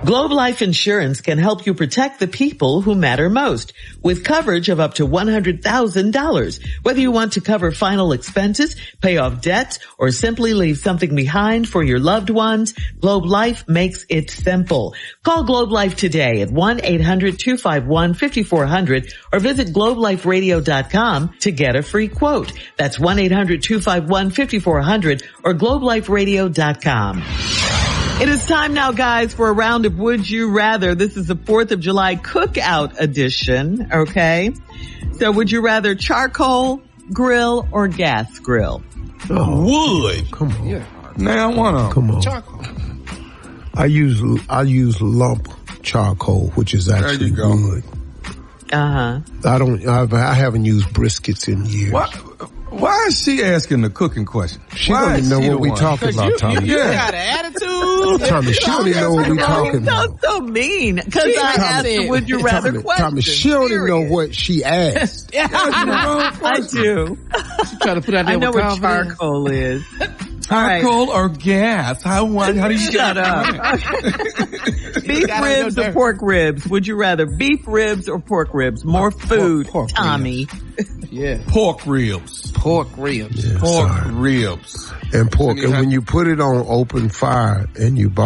Globe Life Insurance can help you protect the people who matter most with coverage of up to $100,000. Whether you want to cover final expenses, pay off debts, or simply leave something behind for your loved ones, Globe Life makes it simple. Call Globe Life today at 1-800-251-5400 or visit globeliferadio.com to get a free quote. That's 1-800-251-5400 or globeliferadio.com. It is time now, guys, for a round of Would You Rather. This is the 4th of July cookout edition, okay? So would you rather charcoal grill or gas grill? Wood. Come on. Yeah. Now one of them. Come on. Charcoal. I use lump charcoal, which is actually good. Uh-huh. I haven't used briskets in years. Why is she asking the cooking question? She don't even know what we talking about, Tommy. You got an attitude. Tommy, she don't even know what we talking about. That's so mean. Because I asked the Would You Rather question. Tommy, she don't even know what she asked. I do. She trying to put out there. I know what charcoal is. Charcoal or gas? How do you shut up? Beef ribs or pork ribs? Would you rather beef ribs or pork ribs? More food, pork Tommy. Yeah. Pork ribs. Pork ribs. Yeah, pork ribs. And pork. And when you put it on open fire and you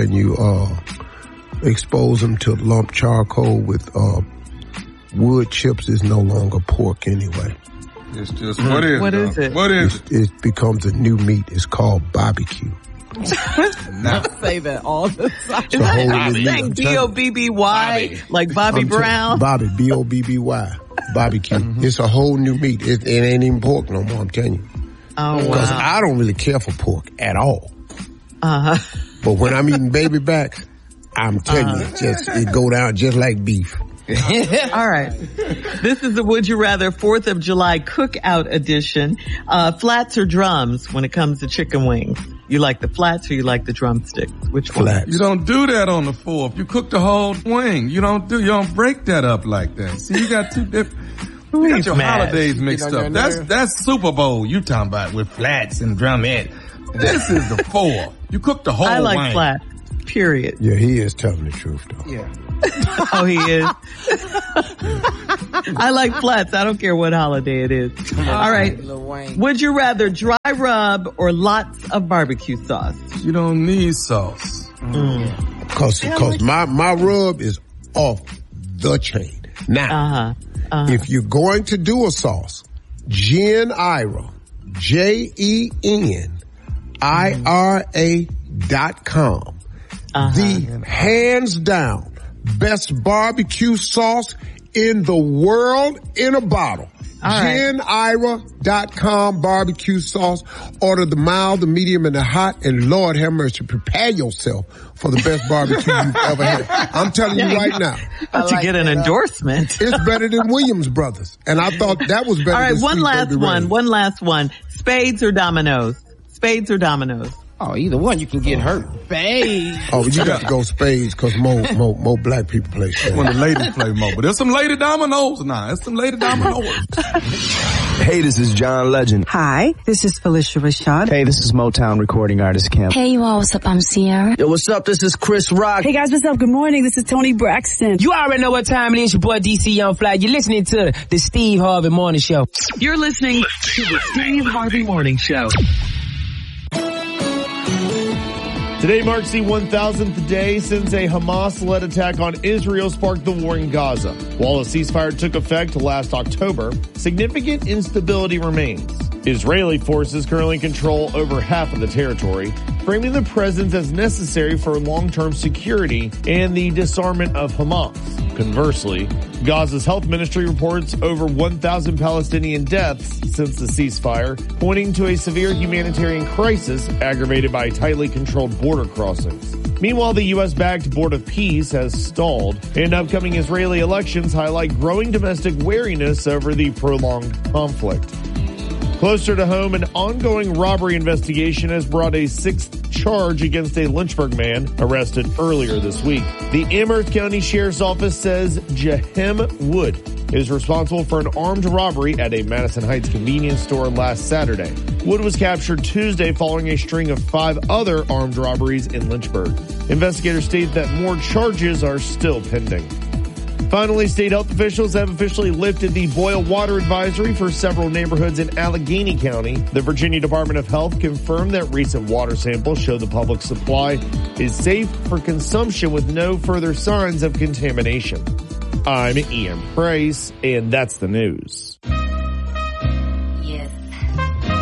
expose them to lump charcoal with wood chips, is no longer pork anyway. It's just what is it? What is it? It becomes a new meat. It's called barbecue. Now say that all the time. Is that saying B-O-B-B-Y like Bobby Brown? Bobby, B-O-B-B-Y. Barbecue. Mm-hmm. It's a whole new meat. It ain't even pork no more, I'm telling you. Oh, wow. Because I don't really care for pork at all. Uh-huh. But when I'm eating baby backs, I'm telling you, it go down just like beef. All right. This is the Would You Rather 4th of July cookout edition. Flats or drums when it comes to chicken wings? You like the flats or you like the drumsticks? Which one? Flats. You don't do that on the 4th. You cook the whole wing. You don't break that up like that. See, you got two different. You got your holidays mixed up. That's Super Bowl you talking about with flats and drumhead. This is the 4th. You cook the whole wing. I like flats. Period. Yeah, he is telling the truth though. Yeah. Oh, he is. I like flats. I don't care what holiday it is. All right. Would you rather dry rub or lots of barbecue sauce? You don't need sauce. Cause my rub is off the chain. Now, if you're going to do a sauce, GenIRA, GenIRA.com. The hands down best barbecue sauce in the world in a bottle. GenIRA.com barbecue sauce. Order the mild, the medium, and the hot, and Lord have mercy, prepare yourself for the best barbecue you've ever had. I'm telling you right now. To get an endorsement. It's better than Williams Brothers. And I thought that was better. All right, than one last one. Spades or dominoes? Spades or dominoes? Oh, either one, you can get hurt. Spades. Oh, you got to go spades because more black people play spades. When the ladies play more. But there's some lady dominoes now. There's some lady dominoes. Hey, this is John Legend. Hi, this is Felicia Rashad. Hey, this is Motown recording artist Camp. Hey, you all, what's up? I'm Sierra. Yo, what's up? This is Chris Rock. Hey, guys, what's up? Good morning. This is Toni Braxton. You already know what time it is. Your boy DC Young Fly. You're listening to the Steve Harvey Morning Show. You're listening to the Steve Harvey Morning Show. Today marks the 1,000th day since a Hamas-led attack on Israel sparked the war in Gaza. While a ceasefire took effect last October, significant instability remains. Israeli forces currently control over half of the territory, framing the presence as necessary for long-term security and the disarmament of Hamas. Conversely, Gaza's health ministry reports over 1,000 Palestinian deaths since the ceasefire, pointing to a severe humanitarian crisis aggravated by tightly controlled border crossings. Meanwhile, the U.S.-backed Board of Peace has stalled, and upcoming Israeli elections highlight growing domestic wariness over the prolonged conflict. Closer to home, an ongoing robbery investigation has brought a 6th charge against a Lynchburg man arrested earlier this week. The Amherst County Sheriff's Office says Jahem Wood is responsible for an armed robbery at a Madison Heights convenience store last Saturday. Wood was captured Tuesday following a string of 5 other armed robberies in Lynchburg. Investigators state that more charges are still pending. Finally, state health officials have officially lifted the boil water advisory for several neighborhoods in Allegheny County. The Virginia Department of Health confirmed that recent water samples show the public supply is safe for consumption with no further signs of contamination. I'm Ian Price, and that's the news.